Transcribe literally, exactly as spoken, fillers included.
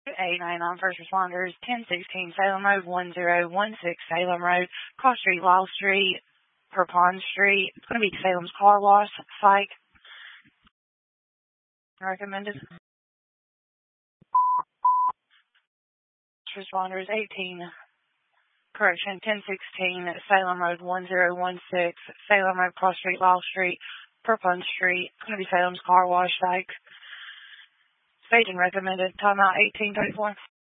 eight nine nine First Responders, ten sixteen Salem Road, one zero one six Salem Road, Cross Street, Wall Street, per Pond Street. It's going to be Salem's Car Wash site. Recommended. First Responders, eighteen, correction, ten sixteen Salem Road, one zero one six Salem Road, Cross Street, Wall Street, per Pond Street. It's going to be Salem's Car Wash site. Staging recommended. Timeout eighteen thirty-four.